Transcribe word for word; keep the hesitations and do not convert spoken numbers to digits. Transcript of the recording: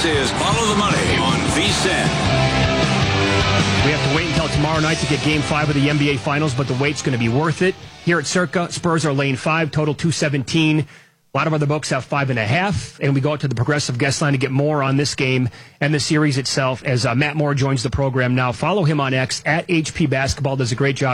This is Follow the Money on V S I N. We have to wait until tomorrow night to get Game five of the N B A Finals, but the wait's going to be worth it. Here at Circa, Spurs are lane five, total two seventeen. A lot of other books have five and a half, and we go out to the Progressive guest line to get more on this game and the series itself as uh, Matt Moore joins the program now. Follow him on X, at H P Basketball, does a great job.